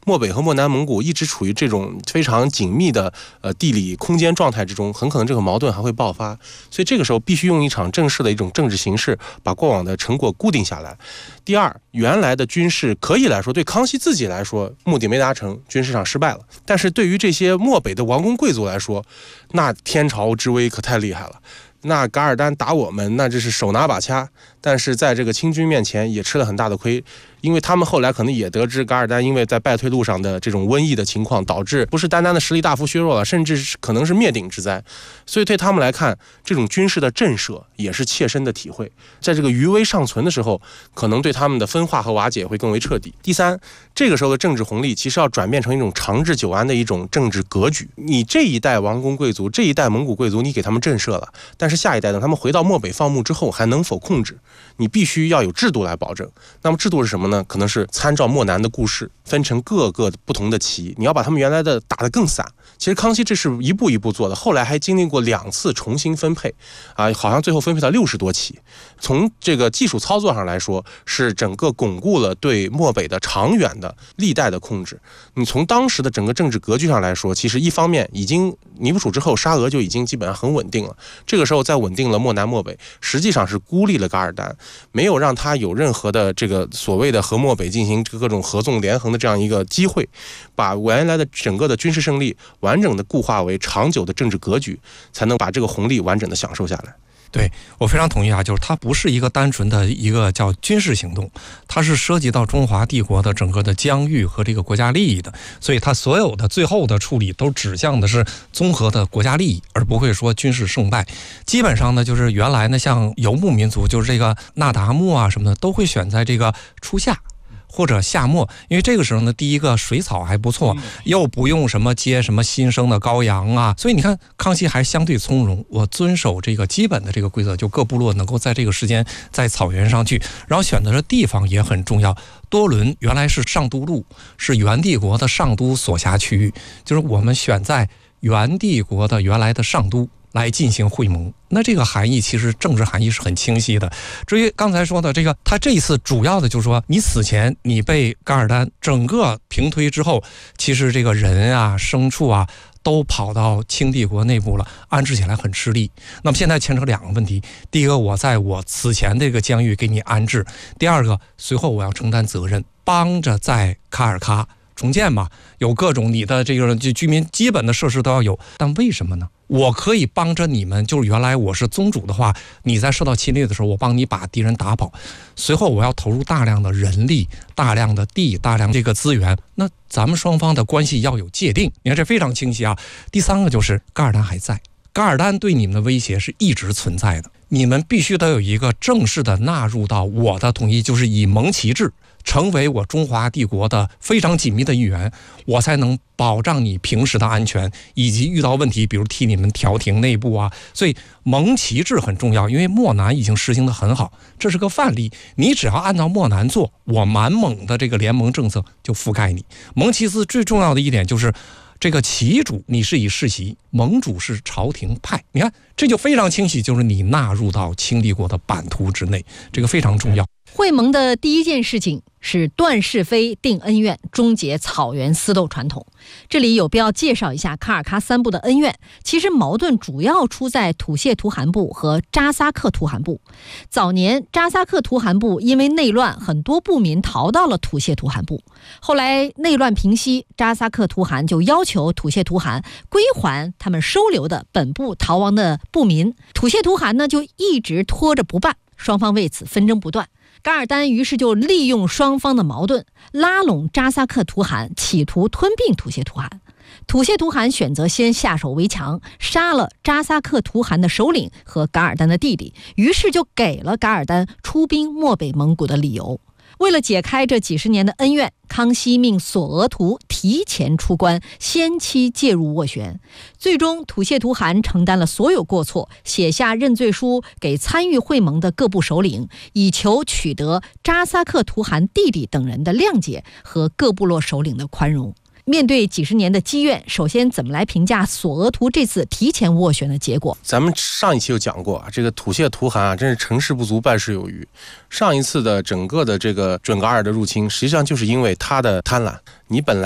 漠北和漠南蒙古一直处于这种非常紧密的地理空间状态之中，很可能这个矛盾还会爆发。所以这个时候必须用一场正式的一种政治形式把过往的成果固定下来。第二，原来的军事可以来说对康熙自己来说目的没达成，军事上失败了，但是对于这些漠北的王公贵族来说，那天朝之威可太厉害了。那噶尔丹打我们，那这是手拿把掐，但是在这个清军面前也吃了很大的亏，因为他们后来可能也得知噶尔丹因为在败退路上的这种瘟疫的情况，导致不是单单的实力大幅削弱了，甚至可能是灭顶之灾。所以对他们来看，这种军事的震慑也是切身的体会，在这个余威尚存的时候，可能对他们的分化和瓦解会更为彻底。第三，这个时候的政治红利其实要转变成一种长治久安的一种政治格局。你这一代王公贵族，这一代蒙古贵族，你给他们震慑了，但是下一代等他们回到漠北放牧之后还能否控制，你必须要有制度来保证。那么制度是什么呢？可能是参照漠南的故事，分成各个不同的旗，你要把他们原来的打得更散。其实康熙这是一步一步做的，后来还经历过2次重新分配好像最后分配到60多旗。从这个技术操作上来说，是整个巩固了对漠北的长远的历代的控制。你从当时的整个政治格局上来说，其实一方面已经尼布楚之后沙俄就已经基本上很稳定了，这个时候再稳定了漠南漠北，实际上是孤立了噶尔丹，没有让他有任何的这个所谓的和漠北进行各种合纵连横的这样一个机会，把原来的整个的军事胜利完整的固化为长久的政治格局，才能把这个红利完整的享受下来。 对，我非常同意啊，就是它不是一个单纯的一个叫军事行动，它是涉及到中华帝国的整个的疆域和这个国家利益的，所以它所有的最后的处理都指向的是综合的国家利益，而不会说军事胜败。基本上呢，就是原来呢，像游牧民族，就是这个那达慕啊什么的，都会选在这个初夏或者夏末，因为这个时候呢，第一个水草还不错，又不用什么接什么新生的羔羊啊，所以你看康熙还相对从容，我遵守这个基本的这个规则，就各部落能够在这个时间在草原上去，然后选择的地方也很重要。多伦原来是上都路，是元帝国的上都所辖区域，就是我们选在元帝国的原来的上都来进行会盟，那这个含义其实政治含义是很清晰的。至于刚才说的这个，他这一次主要的就是说，你死前你被噶尔丹整个平推之后，其实这个人啊、牲畜啊都跑到清帝国内部了，安置起来很吃力。那么现在牵扯2个问题：第一个，我在我此前这个疆域给你安置；第二个，随后我要承担责任，帮着在卡尔喀重建嘛，有各种你的这个居民基本的设施都要有。但为什么呢？我可以帮着你们，就是原来我是宗主的话，你在受到侵略的时候，我帮你把敌人打跑，随后我要投入大量的人力、大量的地、大量这个资源，那咱们双方的关系要有界定，你看这非常清晰啊。第三个就是噶尔丹还在，噶尔丹对你们的威胁是一直存在的，你们必须得有一个正式的纳入到我的统一，就是以蒙旗制成为我中华帝国的非常紧密的一员，我才能保障你平时的安全，以及遇到问题比如替你们调停内部啊。所以蒙旗制很重要，因为漠南已经实行得很好，这是个范例，你只要按照漠南做，我满蒙的这个联盟政策就覆盖你。蒙旗制最重要的一点就是这个旗主你是以世袭，盟主是朝廷派，你看这就非常清晰，就是你纳入到清帝国的版图之内，这个非常重要。 会盟的第一件事情是断是非、定恩怨，终结草原私斗传统。这里有必要介绍一下卡尔喀3部的恩怨。其实矛盾主要出在土谢图汗部和扎萨克图汗部。早年扎萨克图汗部因为内乱，很多部民逃到了土谢图汗部。后来内乱平息，扎萨克图汗就要求土谢图汗归还他们收留的本部逃亡的部民。土谢图汗呢就一直拖着不办，双方为此纷争不断。噶尔丹于是就利用双方的矛盾，拉拢扎萨克图汗，企图吞并土谢图汗。土谢图汗选择先下手为强，杀了扎萨克图汗的首领和噶尔丹的弟弟，于是就给了噶尔丹出兵漠北蒙古的理由。为了解开这几十年的恩怨，康熙命索额图提前出关，先期介入斡旋。最终土谢图汗承担了所有过错，写下认罪书给参与会盟的各部首领，以求取得扎萨克图汗弟弟等人的谅解和各部落首领的宽容。面对几十年的积怨，首先怎么来评价索额图这次提前斡旋的结果？ 咱们上一期有讲过这个土谢图汗真是成事不足败事有余。上一次的整个的这个准噶尔的入侵，实际上就是因为他的贪婪。你本来